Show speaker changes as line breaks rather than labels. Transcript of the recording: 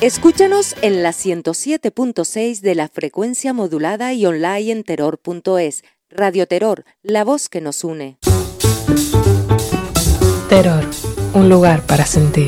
Escúchanos en la 107.6 de la frecuencia modulada y online en terror.es. Radio Terror, la voz que nos une.
Terror, un lugar para sentir.